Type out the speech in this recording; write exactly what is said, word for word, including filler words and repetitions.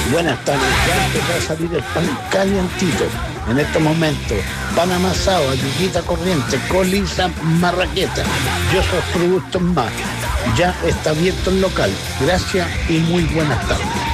Buenas tardes, ya empezó a salir el pan calientito. En estos momentos, pan amasado, ayuquita corriente, colisa, marraqueta y otros productos más. Ya está abierto el local. Gracias y muy buenas tardes.